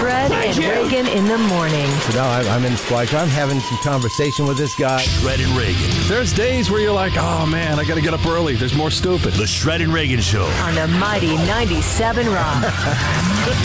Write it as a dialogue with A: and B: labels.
A: Shred and Reagan in the morning.
B: So now I'm in Squash. I'm having some conversation with this guy.
C: Shred and Reagan.
D: There's days where you're like, oh man, I got to get up early. There's more stupid.
C: The Shred and Reagan Show.
A: On the mighty 97 Rock.